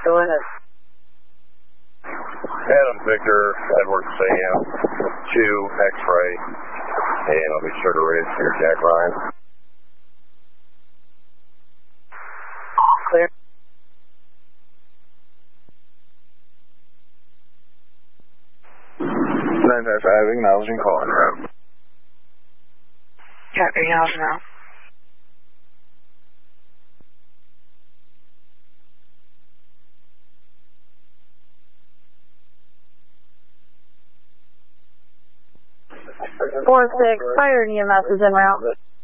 Go ahead. Adam Victor, Edward Sam, 2 X-ray, and I'll be sure to raise here, Jack Ryan. Clear. 955, acknowledging call en route. Yeah, acknowledging now. Four six, fire EMS is en route.